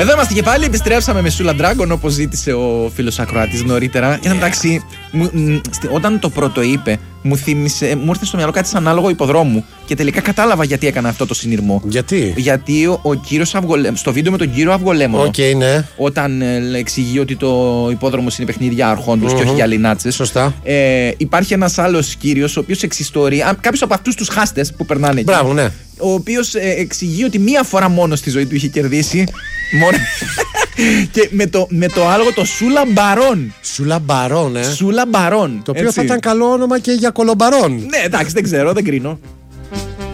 Εδώ είμαστε και πάλι, επιστρέψαμε με Σούλα Dragon όπως ζήτησε ο φίλος ακροατής νωρίτερα. Εν τω μεταξύ, όταν το πρώτο είπε, μου ήρθε στο μυαλό κάτι σαν άλογο υποδρόμου. Και τελικά κατάλαβα γιατί έκανα αυτό το συνειρμό. Γιατί ο κύριος Αυγολέμονος, στο βίντεο με τον κύριο Αυγολέμονο, ναι. όταν εξηγεί ότι το υπόδρομος είναι παιχνίδια αρχόντους και όχι για λινάτσες. Σωστά. Υπάρχει ένας άλλος κύριος, ο οποίος εξιστορεί, κάποιος από αυτούς τους χάστες που περνάνε εκεί. Μπράβο, ναι. Ο οποίος εξηγεί ότι μία φορά μόνο στη ζωή του είχε κερδίσει. Μόνο. Και με το άλογο το Σούλα Μπαρόν. Σούλα Μπαρόν, Σούλα Μπαρόν. Το οποίο θα ήταν καλό όνομα και για κολομπαρόν. Ναι, εντάξει, δεν ξέρω, δεν κρίνω.